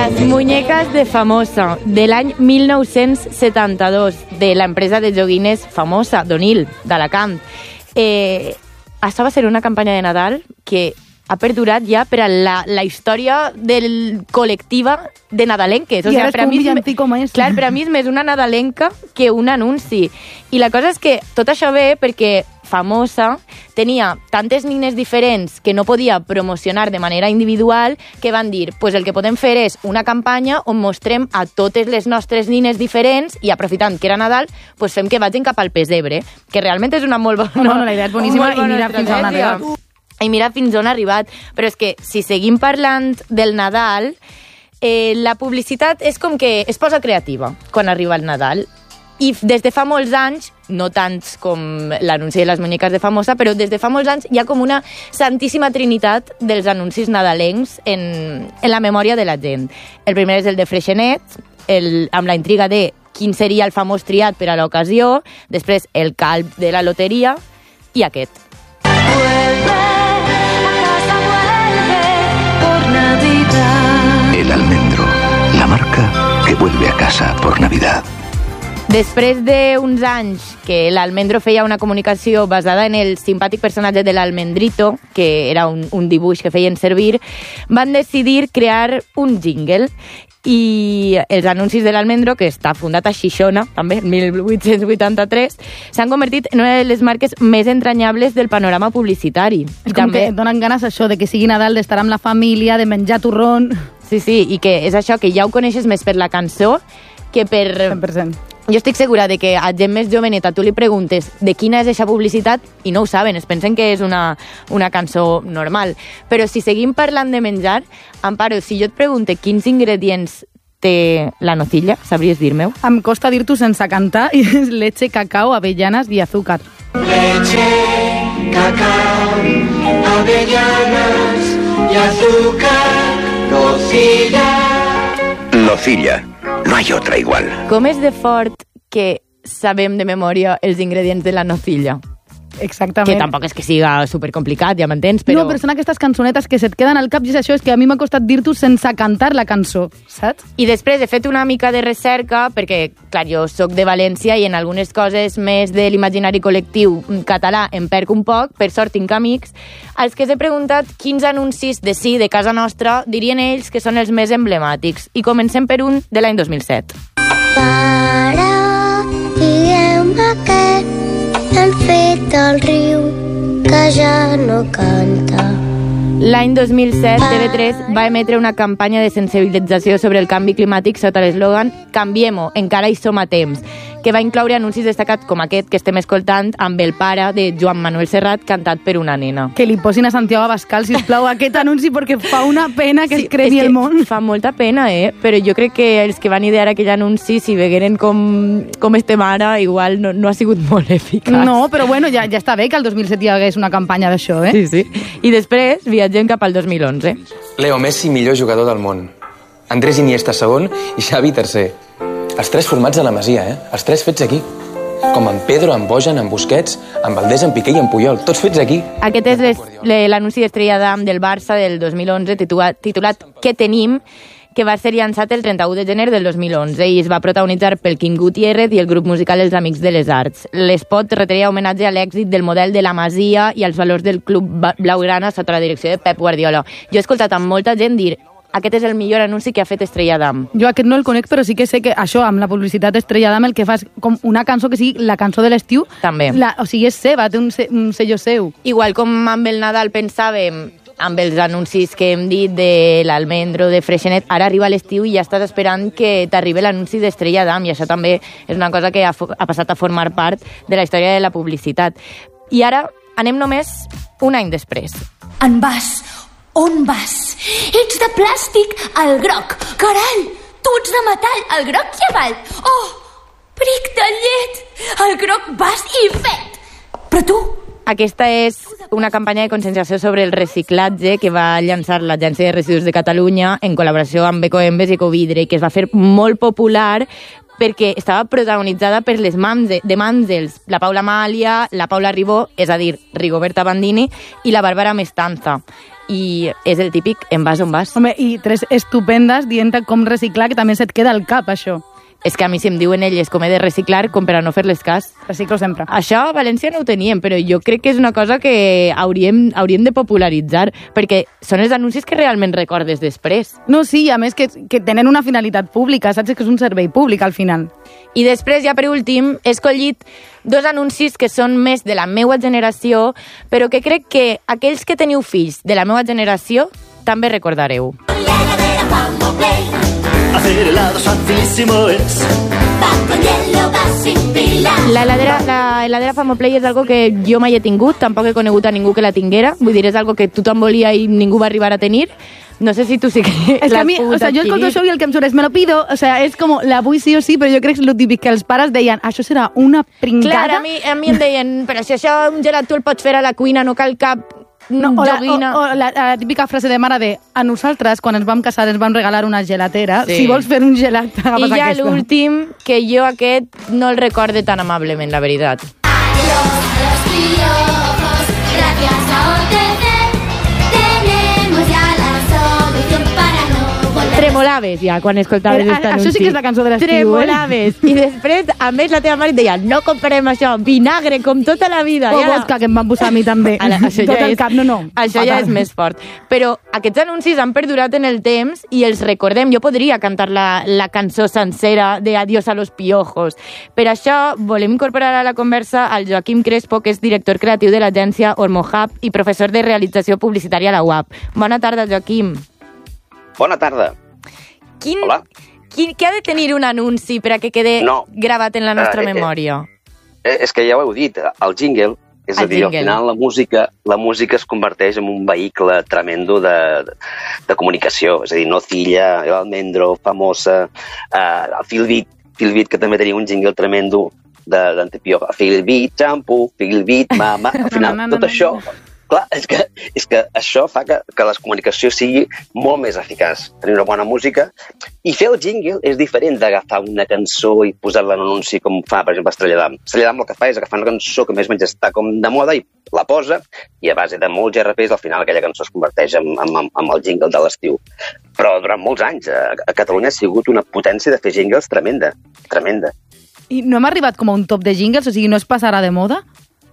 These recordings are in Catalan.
Las muñecas de Famosa, de l'any 1972, de l'empresa de joguines famosa, d'Onil, d'Alacant. Això va ser una campanya de Nadal que ha perdurat ja per a la història del col·lectiva de nadalenques. I ara és un villancic com és. Clar, per a mi és més una nadalenca que un anunci. I la cosa és que tot això ve perquè Famosa tenia tantes nines diferents que no podia promocionar de manera individual que van dir, pues el que podem fer és una campanya on mostrem a totes les nostres nines diferents i aprofitant que era Nadal, pues fem que vagin cap al pessebre, que realment és una molt bona... No, la idea és boníssima i mira fins on ha arribat. I mira fins on ha arribat. Però és que si seguim parlant del Nadal, la publicitat és com que es posa creativa quan arriba el Nadal. I des de fa molts anys, no tants com l'anunci de les muñeques de Famosa, però des de fa molts anys hi ha com una santíssima trinitat dels anuncis nadalencs en la memòria de la gent. El primer és el de Freixenet, amb la intriga de quin seria el famós triat per a l'ocasió, després el calb de la loteria i aquest. El almendro, la marca que vuelve a casa por Navidad. Després d'uns anys que l'Almendro feia una comunicació basada en el simpàtic personatge de l'Almendrito, que era un dibuix que feien servir, van decidir crear un jingle. I els anuncis de l'Almendro, que està fundat a Xixona, també, en 1883, s'han convertit en una de les marques més entranyables del panorama publicitari. És com que donen ganes això, de que sigui Nadal, d'estar amb la família, de menjar torrón... Sí, i que és això, que ja ho coneixes més per la cançó que per... 100%. Jo estic segura de que a gent més joveneta tu li preguntes de quina és aquesta publicitat i no ho saben, es pensen que és una cançó normal. Però si seguim parlant de menjar, Amparo, si jo et pregunte quins ingredients té la nocilla, sabries dir-me-ho? Em costa dir-t'ho sense cantar, i és leche, cacao, avellanes i azúcar. Leche, cacao, avellanas y azúcar, nocilla. Nocilla. No hay otra igual. Com és de fort que sabem de memòria els ingredients de la nocilla? Exactament. Que tampoc és que siga supercomplicat, ja m'entens, però... No, però són aquestes cançonetes que se't queden al cap i és això, és que a mi m'ha costat dir-t'ho sense cantar la cançó, saps? I després he fet una mica de recerca, perquè, clar, jo soc de València i en algunes coses més de l'imaginari col·lectiu català em perc un poc, per sort tinc amics, als que he preguntat quins anuncis de casa nostra dirien ells que són els més emblemàtics. I comencem per un de l'any 2007. Pare, digueu-me què han fet al riu que ja no canta. L'any 2007, TV3 va emetre una campanya de sensibilització sobre el canvi climàtic sota l'eslògan Canviem-ho, encara hi som a temps, que va incloure anuncis destacats com aquest que estem escoltant amb el pare de Joan Manuel Serrat cantat per una nena. Que li posin a Santiago Abascal, sisplau, aquest anunci, perquè fa una pena que es creï el món. Fa molta pena, però jo crec que els que van idear aquell anunci, si vegueren com estem ara, igual no ha sigut molt eficaç. No, però bueno, ja està bé que el 2007 hi hagués una campanya d'això, Sí. I després viatgem cap al 2011. Leo Messi, millor jugador del món. Andrés Iniesta, segon, i Xavi, tercer. Els tres formats a la Masia, Els tres fets aquí. Com en Pedro, en Bojan, en Busquets, en Valdés, en Piqué i en Puyol. Tots fets aquí. Aquest és l'anunci d'Estrella d'Am del Barça del 2011, titulat Què tenim?, que va ser llançat el 31 de gener del 2011 i es va protagonitzar pel Quim Gutiérrez i el grup musical Els Amics de les Arts. L'espot retreia homenatge a l'èxit del model de la Masia i als valors del club blaugrana sota la direcció de Pep Guardiola. Jo he escoltat amb molta gent dir aquest és el millor anunci que ha fet Estrella d'Am. Jo aquest no el conec, però sí que sé que això, amb la publicitat d'Estrella d'Am, el que fa és com una cançó que sigui la cançó de l'estiu. També. O sigui, és seva, té un sello seu. Igual com amb el Nadal pensàvem amb els anuncis que hem dit de l'Almendro, de Freixenet, ara arriba l'estiu i ja estàs esperant que t'arribi l'anunci d'Estrella d'Am, i això també és una cosa que ha passat a formar part de la història de la publicitat. I ara anem només un any després. En vas? On vas? Ets de plàstic, el groc. Carai, tu ets de metall, el groc i avall. Oh, bric de llet, el groc vas i fet. Però tu... Aquesta és una campanya de conscienciació sobre el reciclatge que va llançar l'Agència de Residus de Catalunya en col·laboració amb Ecoembes i Ecovidre, que es va fer molt popular perquè estava protagonitzada per les mams de Màndels, la Paula Amàlia, la Paula Ribó, és a dir, Rigoberta Bandini, i la Bàrbara Mestanza. i és el típic en vas on vas. Home, i 3 estupendes dient com reciclar, que també se't queda al cap, això. És que a mi si em diuen elles com he de reciclar, com per a no fer-les cas. Reciclo sempre. Això a València no ho teníem, però jo crec que és una cosa que hauríem de popularitzar, perquè són els anuncis que realment recordes després. No, sí, a més que tenen una finalitat pública, saps que és un servei públic al final. I després, ja per últim, he escollit 2 anuncis que són més de la meua generació, però que crec que aquells que teniu fills de la meua generació també recordareu. Hacer helados facilísimo es. Va con hielo, va sin pila. La heladera Famoplay és algo que jo mai he tingut, tampoc he conegut a ningú que la tinguera, vull dir, és algo que tothom volia i ningú va arribar a tenir. No sé si tu sí que és que a mi, o sea, jo escolto això i el que em surt és me lo pido, o sea, és com la vull sí o sí, però jo crec que és el típic que els pares deien, això serà una pringada. Clar, a mi em deien, però si això un gelat tu el pots fer a la cuina, no cal cap joguina. O la típica frase de mare de a nosaltres, quan ens vam casar, ens vam regalar una gelatera. Sí. Si vols fer un gelat, agafes aquesta. I ja aquesta. l'últim, que jo aquest no el recorde tan amablement, la veritat. Adiós, los piojos, gracias a OTC, tenemos ya la solución para no volver. Tremolaves ja quan escoltaves aquest anunci. Això sí que és la cançó de l'estiu, Tremolaves. I després, a més, la teva mare et deia no comprem això, vinagre, com tota la vida. O vodka, que em van posar a mi també. Això Tot ja el cap, no. Això ja és més fort. Però aquests anuncis han perdurat en el temps i els recordem. Jo podria cantar la cançó sencera de Adiós a los piojos. Per això volem incorporar a la conversa al Joaquim Crespo, que és director creatiu de l'agència Ormohub i professor de realització publicitària a la UAP. Bona tarda, Joaquim. Bona tarda. Hola. Què ha de tenir un anunci per a que quede gravat en la nostra memòria? És que ja ho heu dit, el jingle, és a dir, al final la música es converteix en un vehicle tremendo de comunicació, és a dir, Nocilla, el Almendro, Famosa, el Filbit, que també tenia un jingle tremendo d'Antipio, Filbit, xampu, Filbit, mama, al final tot això... Clar, és que això fa que la comunicació sigui molt més eficaç. Tenir una bona música i fer el jingle és diferent d'agafar una cançó i posar-la en un anunci com fa, per exemple, Estrella d'Am. Estrella d'Am el que fa és agafar una cançó que més o menys està com de moda i la posa i a base de molts GRPs al final aquella cançó es converteix en el jingle de l'estiu. Però durant molts anys a Catalunya ha sigut una potència de fer jingles tremenda. I no hem arribat com a un top de jingles? O sigui, no es passarà de moda?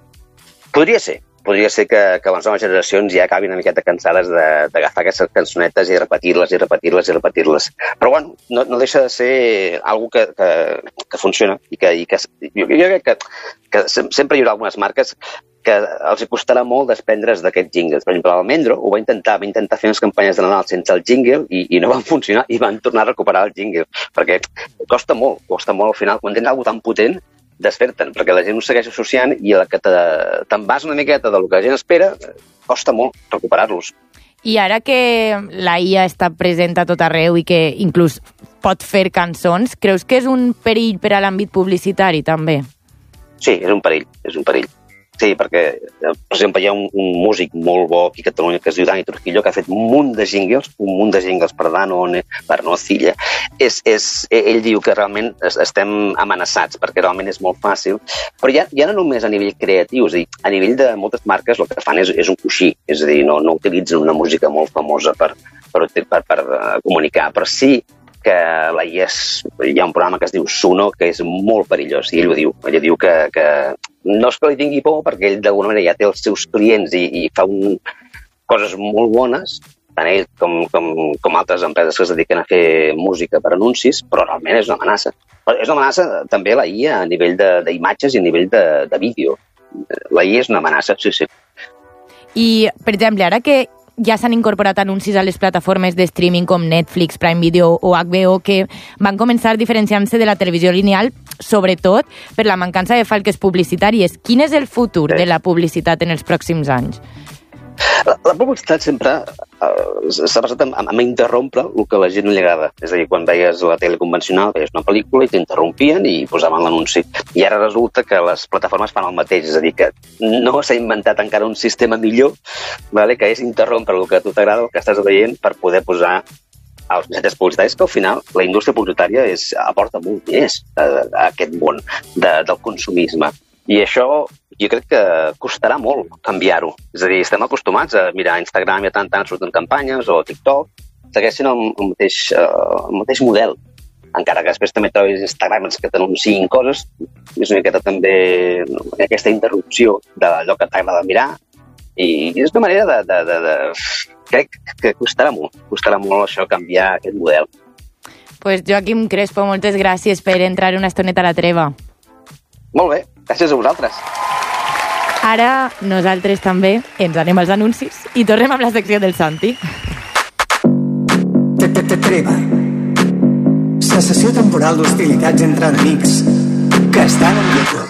Podria ser que les noves generacions ja acabin una miqueta cansades d'agafar aquestes cançonetes i repetir-les. Però bueno, no deixa de ser algo que funciona i que jo crec que sempre hi haurà algunes marques que els costarà molt desprendre's d'aquests jingles. Per exemple, l'Almendro ho va intentar fer unes campanyes de Nadal sense el jingle i no van funcionar i van tornar a recuperar el jingle, perquè costa molt al final, quan tens alguna cosa tan potent, desfer-te'n, perquè la gent ho segueix associant i a la que te'n vas una miqueta del que la gent espera, costa molt recuperar-los. I ara que la IA està present a tot arreu i que inclús pot fer cançons, creus que és un perill per a l'àmbit publicitari, també? Sí, és un perill. Sí, perquè, per exemple, hi ha un músic molt bo aquí a Catalunya que es diu Dani Trujillo, que ha fet un munt de jingles per Danone, per Nocilla. Ell diu que realment estem amenaçats, perquè realment és molt fàcil. Però ja no només a nivell creatiu, és a dir, a nivell de moltes marques el que fan és un coixí, és a dir, no utilitzen una música molt famosa per comunicar, però sí que hi ha un programa que es diu Suno, que és molt perillós, i ell ho diu que no és que li tingui por, perquè ell d'alguna manera ja té els seus clients i fa coses molt bones, tant ell com altres empreses que es dediquen a fer música per anuncis, però realment és una amenaça. És una amenaça també la IA a nivell d'imatges i a nivell de vídeo. La IA és una amenaça, sí. I, per exemple, ara que ja s'han incorporat anuncis a les plataformes de streaming com Netflix, Prime Video o HBO que van començar diferenciant-se de la televisió lineal, sobretot per la mancança de falques publicitàries. Quin és el futur de la publicitat en els pròxims anys? La publicitat sempre s'ha basat en interrompre el que a la gent no li agrada. És a dir, quan veies la tele convencional, veies una pel·lícula i t'interrompien i posaven l'anunci. I ara resulta que les plataformes fan el mateix. És a dir, que no s'ha inventat encara un sistema millor, que és interrompre el que a tu t'agrada, el que estàs veient, per poder posar els missatges publicitaris, que al final la indústria publicitària aporta molt diners a aquest món del consumisme. I això jo crec que costarà molt canviar-ho. És a dir, estem acostumats a mirar Instagram i tant surten campanyes, o TikTok, segueixin el mateix model. Encara que després també trobis Instagrams que t'anunciïn coses, és una miqueta també aquesta interrupció d'allò que t'agrada mirar, i és una manera crec que costarà molt això, canviar aquest model. Pues Joaquim Crespo, moltes gràcies per entrar una estoneta a la treva. Molt bé, gràcies a vosaltres. Ara nosaltres també ens anem als anuncis i tornem amb la secció del Santi. Treva. Cessació temporal d'hostilitats entre enemics que estan en vigor.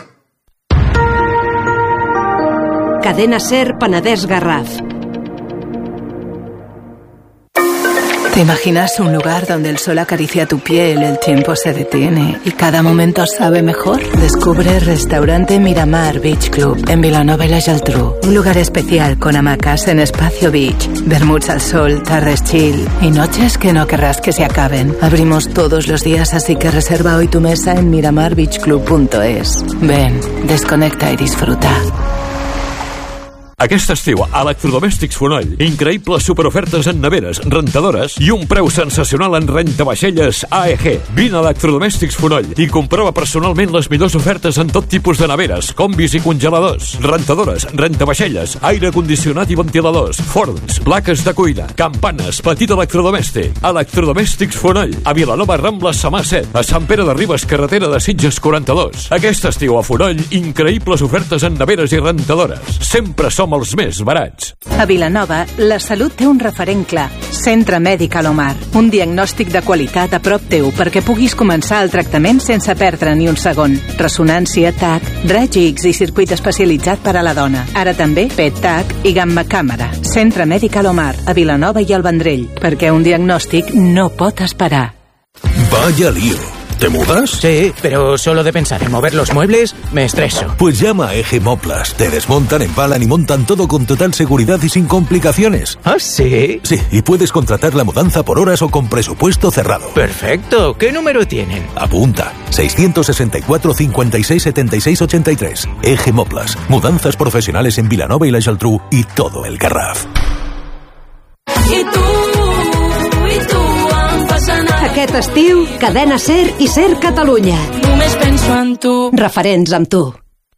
Cadena SER Penedès Garraf. ¿Te imaginas un lugar donde el sol acaricia tu piel, el tiempo se detiene y cada momento sabe mejor? Descubre Restaurante Miramar Beach Club en Vilanova y la Geltrú. Un lugar especial con hamacas en Espacio Beach, vermuts al sol, tardes chill y noches que no querrás que se acaben. Abrimos todos los días, así que reserva hoy tu mesa en miramarbeachclub.es. Ven, desconecta y disfruta. Aquest estiu, Electrodomèstics Fonoll. Increïbles superofertes en neveres, rentadores i un preu sensacional en rentavaixelles AEG. Vine a Electrodomèstics Fonoll i comprova personalment les millors ofertes en tot tipus de neveres, combis i congeladors, rentadores, rentavaixelles, aire condicionat i ventiladors, forns, plaques de cuina, campanes, petit electrodomèstic. Electrodomèstics Fonoll. A Vilanova, Rambla, Samà 7. A Sant Pere de Ribes, carretera de Sitges 42. Aquest estiu a Fonoll, increïbles ofertes en neveres i rentadores. Sempre som els més barats. A Vilanova, la salut té un referent clar. Centre Mèdic Alomar. Un diagnòstic de qualitat a prop teu perquè puguis començar el tractament sense perdre ni un segon. Ressonància, TAC, raig X i circuit especialitzat per a la dona. Ara també PET-TAC i gamma càmera. Centre Mèdic Alomar, a Vilanova i al Vendrell. Perquè un diagnòstic no pot esperar. Vaya lío. ¿Te mudas? Sí, pero solo de pensar en mover los muebles me estreso. Pues llama a Eje Moplas. Te desmontan, empalan y montan todo con total seguridad y sin complicaciones. ¿Ah, sí? Sí, y puedes contratar la mudanza por horas o con presupuesto cerrado. Perfecto. ¿Qué número tienen? Apunta. 664 56 76 83. Eje Moplas. Mudanzas profesionales en Vilanova y la Geltrú y todo el Garraf. Aquest estiu, Cadena SER i SER Catalunya. Només penso en tu. Referents amb tu.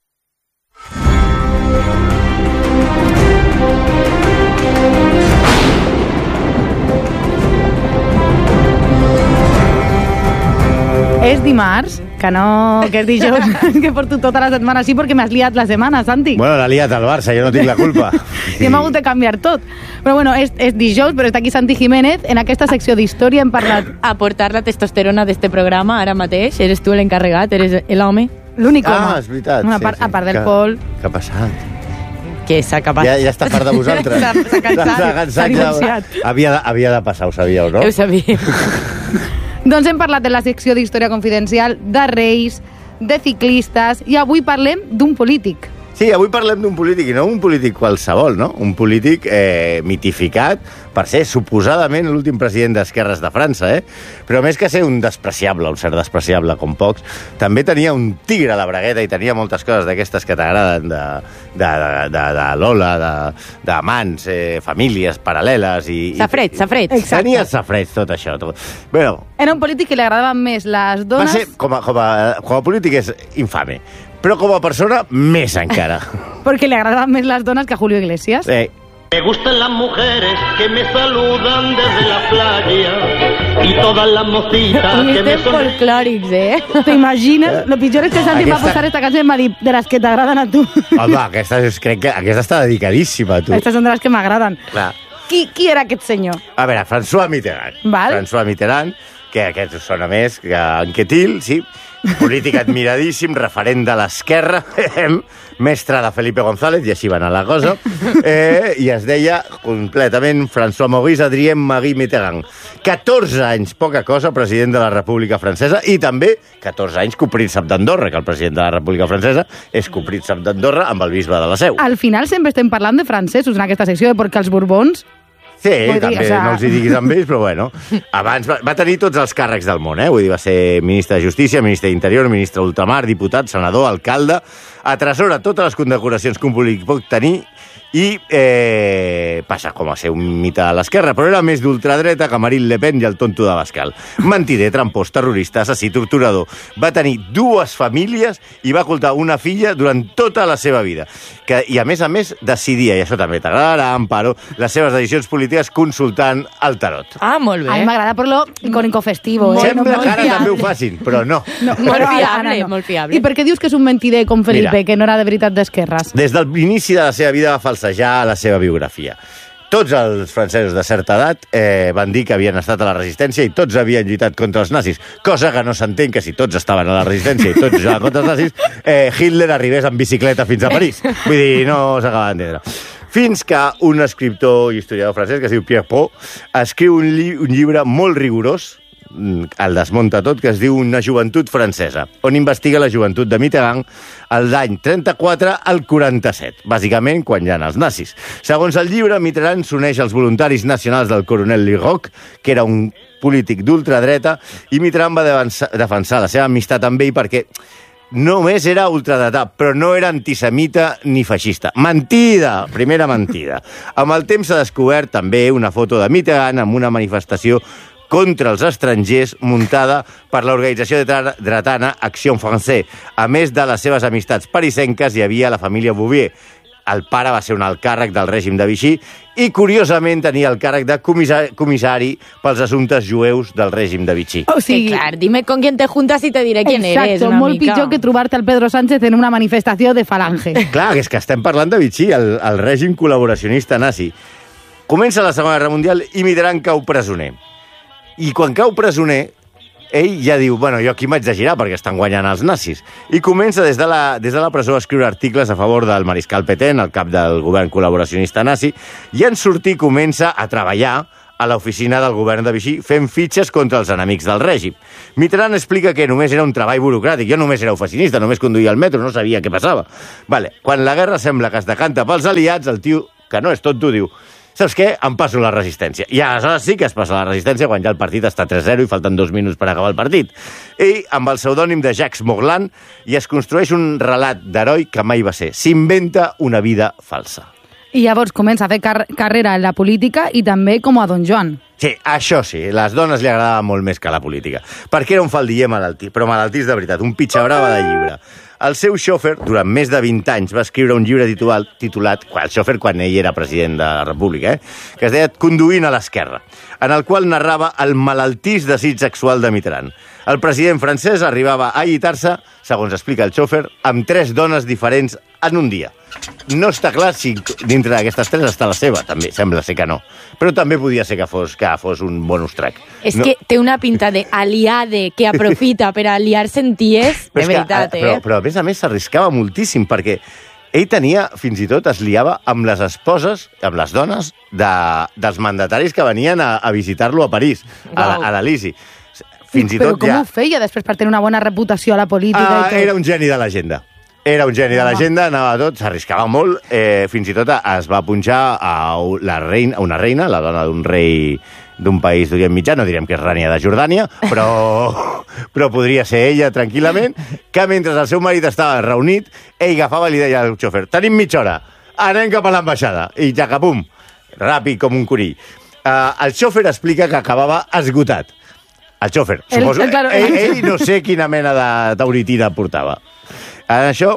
És dimarts, que és dijous, que porto tota la setmana així perquè m'has liat la setmana, Santi. Bueno, l'ha liat el Barça, jo no tinc la culpa. I hem hagut de canviar tot. Però bueno, és dijous, però està aquí Santi Jiménez. En aquesta secció d'història hem parlat... Aportar la testosterona d'este programa ara mateix. Eres tu l'encarregat, eres l'home. L'únic home. Ah, és veritat. A part del Pol. Què ha passat? Que s'ha acabat. Ja està part de vosaltres. S'ha cansat, s'ha divorciat. Havia de passar, ho sabíeu, no? Ho sabíeu. Doncs hem parlat de la secció d'Història Confidencial, de reis, de ciclistes, i avui parlem d'un polític. Sí, avui parlem d'un polític, i no un polític qualsevol, no? Un polític mitificat per ser suposadament l'últim president d'esquerres de França, Però més que ser un despreciable, un cert despreciable com pocs, també tenia un tigre a la bragueta i tenia moltes coses d'aquestes que t'agraden, de Lola, d'amants, famílies paral·leles i... Safrets. Tenia safrets, tot això. Bueno, era un polític que li agradaven més les dones... Va ser, com a polític és infame, però com a persona, més encara. Perquè li agradaven més les dones que a Julio Iglesias. Me gustan las mujeres que me saludan desde la playa y todas las mocitas que me son... folclòrics, T'imagines? Lo pitjor és que Santi va posar esta canció i m'ha dit de les que t'agraden a tu. Home, aquesta està dedicadíssima a tu. Aquestes són de les que m'agraden. Clar. Qui era aquest senyor? A veure, François Mitterrand. Val. François Mitterrand, que aquest sona més que Anquetil, sí. Polític admiradíssim, referent de l'esquerra, mestre de Felipe González, i així va anar la cosa, i es deia completament François-Maurice Adrien Marie Mitterrand. 14 anys, poca cosa, president de la República Francesa, i també 14 anys copríncep d'Andorra, que el president de la República Francesa és copríncep d'Andorra amb el bisbe de la Seu. Al final sempre estem parlant de francesos en aquesta secció, perquè els Borbons Sí, també, no els hi diguis amb ells, però bueno. Abans va tenir tots els càrrecs del món, Vull dir, va ser ministre de Justícia, ministre d'Interior, ministre d'Ultramar, diputat, senador, alcalde, atresora totes les condecoracions que un polític pot tenir i passa com a ser un mite a l'esquerra, però era més d'ultradreta que Marine Le Pen i el tonto de Bascal. Mentider, trampós, terrorista, assassí, torturador. Va tenir 2 famílies i va ocultar una filla durant tota la seva vida. I a més, decidia, i això també t'agradarà, Amparo, les seves decisions polítiques consultant el tarot. Ah, molt bé. A mi m'agrada por-lo icónico festivo. Sembla que ara també ho facin, però no. Molt fiable, molt fiable. I per què dius que és un mentider com Felipe, que no era de veritat d'esquerres? Des de l'inici de la seva vida va falsejar la seva biografia. Tots els francesos de certa edat van dir que havien estat a la resistència i tots havien lluitat contra els nazis, cosa que no s'entén que si tots estaven a la resistència i tots jugaven contra els nazis, Hitler arribés en bicicleta fins a París. Vull dir, no s'acaba d'entendre. Fins que un escriptor i historiador francès que es diu Pierre Pau escriu un llibre molt rigorós, el desmunta tot, que es diu Una joventut francesa, on investiga la joventut de Mitterrand l'any 34 al 47, bàsicament quan hi ha els nazis. Segons el llibre, Mitterrand s'uneix als voluntaris nacionals del coronel Liroc, que era un polític d'ultradreta, i Mitterrand va defensar la seva amistat amb ell perquè només era ultradretà, però no era antisemita ni feixista. Mentida! Primera mentida. Amb el temps s'ha descobert també una foto de Mitterrand amb una manifestació contra els estrangers muntada per l'organització dretana Action Française. A més de les seves amistats parisenques, hi havia la família Bouvier. El pare va ser un alt càrrec del règim de Vichy i, curiosament, tenia el càrrec de comissari pels assumptes jueus del règim de Vichy. O sigui, clar, dime con quién te juntas y te diré quién eres. Exacto, molt pitjor que trobar-te al Pedro Sánchez en una manifestació de falange. Clar, és que estem parlant de Vichy, el règim col·laboracionista nazi. Comença la Segona Guerra Mundial i Mitterrand cau presoner. I quan cau presoner, ell ja diu, bueno, jo aquí m'haig de girar perquè estan guanyant els nazis. I comença des de la presó a escriure articles a favor del mariscal Pétain, el cap del govern col·laboracionista nazi, i en sortir comença a treballar a l'oficina del govern de Vichy fent fitxes contra els enemics del règim. Mitterrand explica que només era un treball burocràtic. Jo només era oficinista, només conduïa el metro, no sabia què passava. Vale, quan la guerra sembla que es decanta pels aliats, el tio, que no és tonto, diu: saps què? Em passo la resistència. I aleshores sí que es passa la resistència quan ja el partit està 3-0 i falten 2 minuts per acabar el partit. Ell, amb el pseudònim de Jacques Morland, i es construeix un relat d'heroi que mai va ser. S'inventa una vida falsa. I llavors comença a fer carrera en la política i també com a Don Joan. Sí, això sí, les dones li agradava molt més que la política, perquè era un faldiller malaltí, però malaltís de veritat, un pitxabrava de llibre. El seu xòfer, durant més de 20 anys, va escriure un llibre titulat, el xòfer quan ell era president de la República, que es deia Conduint a l'esquerra, en el qual narrava el malaltís desig sexual de Mitterrand. El president francès arribava a allitar-se, segons explica el xòfer, amb 3 dones diferents en un dia. No està clar si dintre d'aquestes 3 està la seva, també sembla ser que no. Però també podia ser que fos un bonus track. És que té una pinta de aliade que aprofita per aliar-se en ties, de veritat, Però a més s'arriscava moltíssim, perquè ell tenia, fins i tot, es liava amb les esposes, amb les dones dels mandataris que venien a visitar-lo a París, a l'Elisi. Però com ho feia després per tenir una bona reputació a la política i tot? Era un geni de l'agenda. Era un geni de l'agenda, anava a tot, s'arriscava molt, fins i tot es va punxar a una reina, la dona d'un rei d'un país d'Orient Mitjà, no direm que és Rania de Jordània, però podria ser ella tranquil·lament, que mentre el seu marit estava reunit, ell agafava i li deia al xòfer: tenim mitja hora, anem cap a l'ambaixada. I ja capum, ràpid com un conill. El xòfer explica que acabava esgotat. El xòfer, suposo. Ell no sé quina mena de tauritina portava. En això,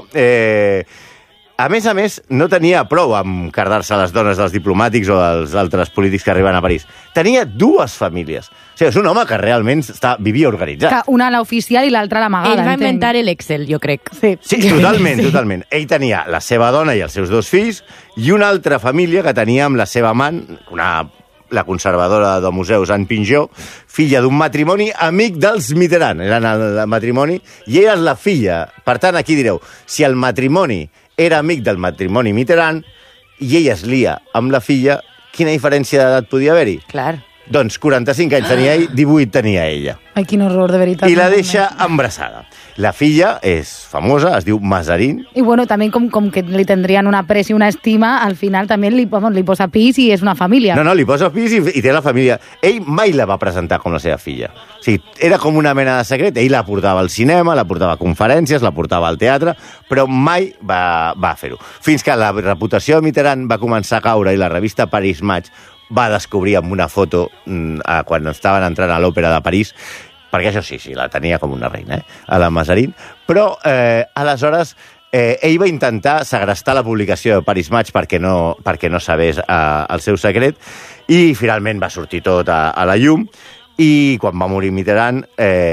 a més, no tenia prou amb cardar-se les dones dels diplomàtics o dels altres polítics que arriben a París. Tenia 2 famílies. O sigui, és un home que realment vivia organitzat. Que una l'oficial i l'altra l'amagada. Ell va inventar l'Excel, jo crec. Sí, totalment. Ell tenia la seva dona i els seus 2 fills i una altra família que tenia amb la seva amant, la conservadora del museus, Anne Pinjot, filla d'un matrimoni amic dels Mitterrand. Eren el matrimoni i ella és la filla. Per tant, aquí direu, si el matrimoni era amic del matrimoni Mitterrand i ella es lia amb la filla, quina diferència d'edat podia haver-hi? Clar. Doncs 45 anys tenia ell, 18 tenia ella. Ai, quin horror, de veritat. I la deixa embarassada. La filla és famosa, es diu Mazarin. I bueno, també com que li tendrien una aprecio i una estima, al final també li posa pis i és una família. No, li posa pis i té la família. Ell mai la va presentar com la seva filla. O sigui, era com una mena de secret. Ell la portava al cinema, la portava a conferències, la portava al teatre, però mai va fer-ho. Fins que la reputació de Mitterrand va començar a caure i la revista Paris Match va descobrir amb una foto quan estaven entrant a l'òpera de París, perquè això sí, la tenia com una reina, a la Mazarin, però aleshores ell va intentar segrestar la publicació de Paris Match perquè no sabés el seu secret, i finalment va sortir tot a la llum, i quan va morir Mitterrand,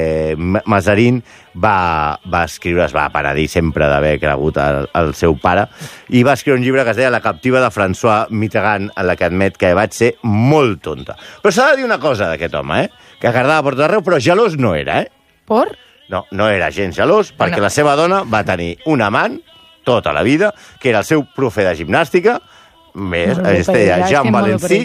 Mazarin va escriure, es va penedir sempre d'haver cregut el seu pare, i va escriure un llibre que es deia La captiva de François Mitterrand, en la que admet que vaig ser molt tonta. Però s'ha de dir una cosa d'aquest home, que agradava per tot arreu, però gelós no era, Por? No era gens gelós, perquè la seva dona va tenir un amant tota la vida, que era el seu profe de gimnàstica, es deia Jean Valency,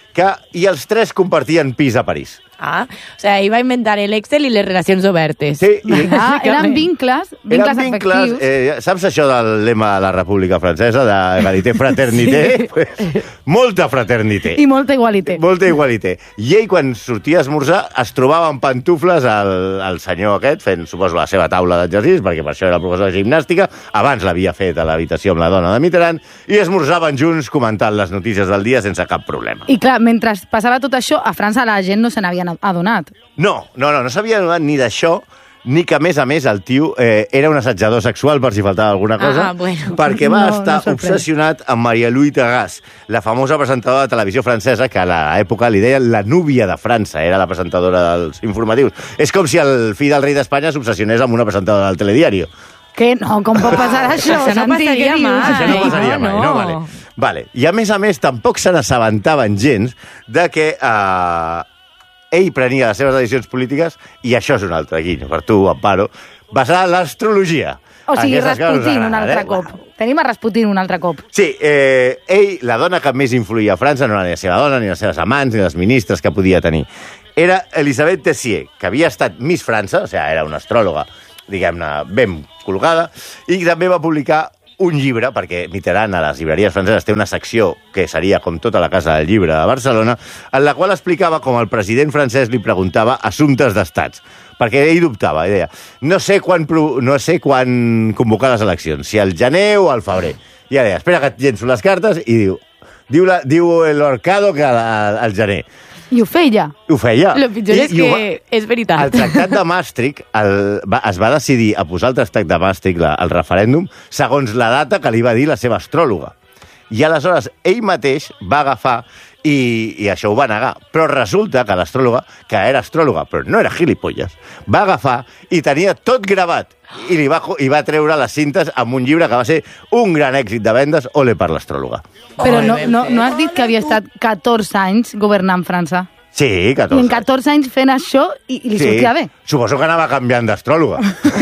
i els tres compartien pis a París. O sigui, ell va inventar l'Excel i les relacions obertes. Sí, eren vincles afectius. Saps això del lema de la República Francesa, de égalité fraternité? Sí. Pues, molta fraternité. I molta igualité. Molta igualité. I ell, quan sortia a esmorzar, es trobava amb pantufles al senyor aquest, fent, suposo, la seva taula d'exercicis, perquè per això era el professor de gimnàstica, abans l'havia fet a l'habitació amb la dona de Mitterrand, i esmorzaven junts comentant les notícies del dia sense cap problema. I clar, mentre passava tot això, a França la gent no se n'havia adonat. No s'havia adonat ni d'això, ni que, a més, el tio era un assetjador sexual, per si faltava alguna cosa, perquè va estar obsessionat amb Marie-Louise Terrasse, la famosa presentadora de televisió francesa, que a l'època li deien la núvia de França, era la presentadora dels informatius. És com si el fill del rei d'Espanya s'obsessionés amb una presentadora del telediario. Què? No, com pot passar això? Això no passaria mai. Això no passaria mai, no? Vale. I a més, tampoc se n'assabentaven gens de que ell prenia les seves decisions polítiques, i això és un altre guinyo per tu, Amparo, basada en l'astrologia. O sigui, Rasputin un altre cop. Tenim a Rasputin un altre cop. Sí, ell, la dona que més influïa a França, no era ni la seva dona, ni les seves amants, ni les ministres que podia tenir. Era Elisabeth Tessier, que havia estat Miss França, o sigui, era una astròloga, diguem-ne, ben col·locada, i també va publicar un llibre, perquè Mitterrand a les llibreries franceses té una secció que seria com tota la Casa del Llibre a Barcelona, en la qual explicava com el president francès li preguntava assumptes d'estats, perquè ell dubtava, i deia, no sé quan convocar les eleccions, si al gener o al febrer. I ara deia, espera que et llenço les cartes, i diu l'Orcado que al gener. I ho feia. Ho feia. Lo pitjor és que és veritat. El tractat de Maastricht es va decidir a posar el tractat de Maastricht, el referèndum, segons la data que li va dir la seva astròloga. I aleshores ell mateix va agafar i això ho va negar. Però resulta que l'astròloga, que era astròloga, però no era gilipolles, va agafar i tenia tot gravat. I va treure les cintes amb un llibre que va ser un gran èxit de vendes, ole per l'astròloga. Però no has dit que havia estat 14 anys governant França? Sí, 14. I en 14 anys fent això i li sortia bé. Suposo que anava canviant d'astròloga.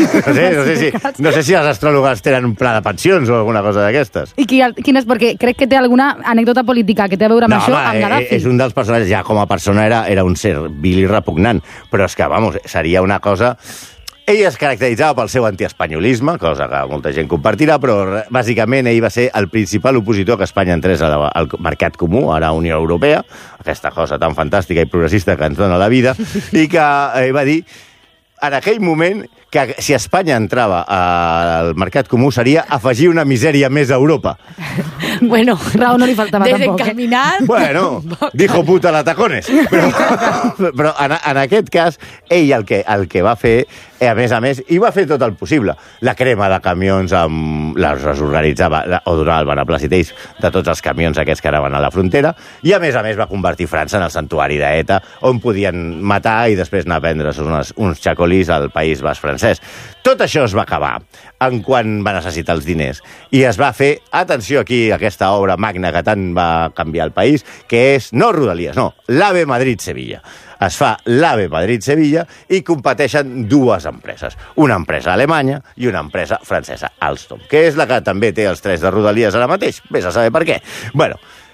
No sé si les astròlogues tenen un pla de pensions o alguna cosa d'aquestes. I quin és? Perquè crec que té alguna anècdota política que té a veure amb això, amb Gaddafi. És un dels personatges, ja com a persona era un ser vil i repugnant, però és que, seria una cosa... Ell es caracteritzava pel seu antiespanyolisme, cosa que molta gent compartirà, però bàsicament ell va ser el principal opositor que Espanya entrés al mercat comú, ara Unió Europea, aquesta cosa tan fantàstica i progressista que ens dona la vida, i que va dir, en aquell moment, que si Espanya entrava al mercat comú seria afegir una misèria més a Europa. Bueno, raó no li faltava tampoc. Desencaminat. Bueno, dijo puta la tacones. Però en aquest cas, ell el que va fer, a més, i va fer tot el possible. La crema de camions les organitzava o donava el beneplàcit ells de tots els camions aquests que anaven a la frontera, i a més va convertir França en el santuari d'ETA, on podien matar i després anar a prendre's uns xacolís al País Basc francès. Tot això es va acabar en quan va necessitar els diners. I es va fer, atenció aquí, aquesta obra magna que tant va canviar el país, que és, no Rodalies, no, l'AVE Madrid-Sevilla. Es fa l'AVE Madrid-Sevilla i competeixen dues empreses. Una empresa alemanya i una empresa francesa, Alstom, que és la que també té els trens de Rodalies ara mateix. Vés a saber per què. Bueno,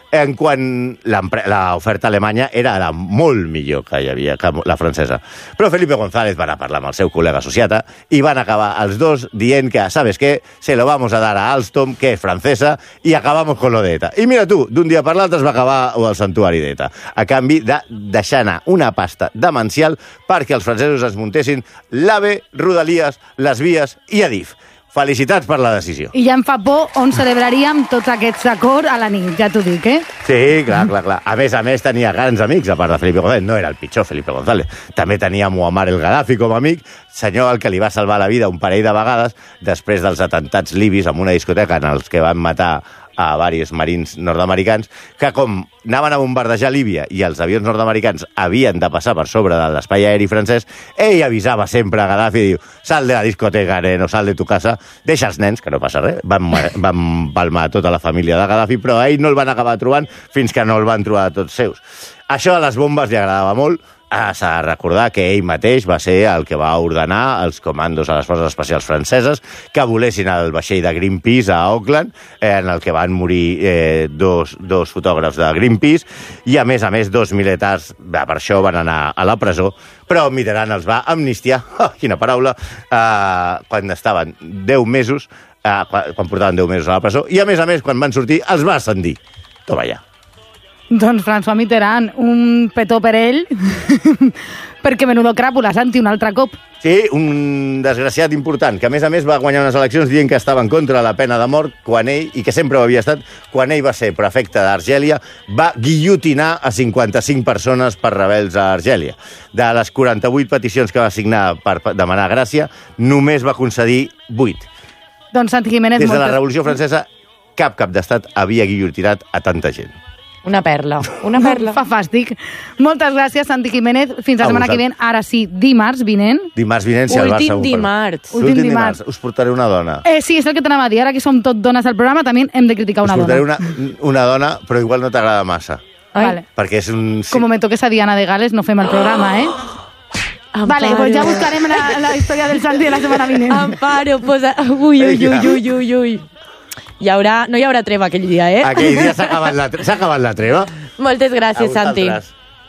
en quan l'oferta alemanya era la molt millor que hi havia, que la francesa. Però Felipe González va anar a parlar amb el seu col·lega associata i van acabar els dos dient que, ¿sabes qué? Se lo vamos a dar a Alstom, que és francesa, i acabamos con lo de ETA. I mira tu, d'un dia per l'altre es va acabar el santuari d'ETA, a canvi de deixar anar una pasta demencial perquè els francesos es muntessin l'AVE, Rodalies, les vies i Adif. Felicitats per la decisió. I ja em fa por on celebraríem tots aquests acords a la nit, ja t'ho dic, eh? Sí, clar. A més, tenia grans amics, a part de Felipe González. No era el pitjor Felipe González. També tenia Muammar el Gaddafi com a amic, senyor al que li va salvar la vida un parell de vegades després dels atentats libis en una discoteca en els que van matar a diversos marins nord-americans, que com anaven a bombardejar Líbia i els avions nord-americans havien de passar per sobre de l'espai aeri francès, ell avisava sempre a Gaddafi i diu, sal de la discoteca, no sal de tu casa, deixa els nens, que no passa res. Van palmar tota la família de Gaddafi, però a ell no el van acabar trobant fins que no el van trobar tots seus. Això a les bombes li agradava molt. S'ha de recordar que ell mateix va ser el que va ordenar als comandos a les forces especials franceses que volessin el vaixell de Greenpeace a Auckland, en el que van morir dos fotògrafs de Greenpeace, i a més, 2 militars, per això van anar a la presó, però Mitterrand els va amnistiar, quina paraula, quan estaven 10 mesos, quan portaven 10 mesos a la presó, i a més, quan van sortir, els va ascendir. Toma ja. Doncs François Mitterrand, un petó per ell, perquè menudo cràpula, Santi, un altre cop. Sí, un desgraciat important, que a més va guanyar unes eleccions dient que estava en contra de la pena de mort quan ell, i que sempre ho havia estat, quan ell va ser prefecte d'Argèlia, va guillotinar a 55 persones per rebels a Argèlia. De les 48 peticions que va signar per demanar gràcia, només va concedir 8. Doncs Santi Jiménez... Des de la Revolució Francesa, cap d'estat havia guillotinat a tanta gent. Una perla. Fa fàstic. Moltes gràcies, Santi Jiménez. Fins la setmana que ve, ara sí, dimarts vinent. Dimarts vinent, si el Barça... Últim dimarts. Us portaré una dona. Sí, és el que t'anava a dir. Ara que som tot dones al programa, també hem de criticar una dona. Us portaré una dona, però igual no t'agrada massa. Vale. Perquè és un... Com me toques a Diana de Gales, no fem el programa, eh? Vale, pues ja buscarem la història del Santi de la setmana vinent. Amparo, posa... Ui. No hi haurà treva aquell dia, eh? Aquell dia s'ha acabat la treva. Moltes gràcies, Santi.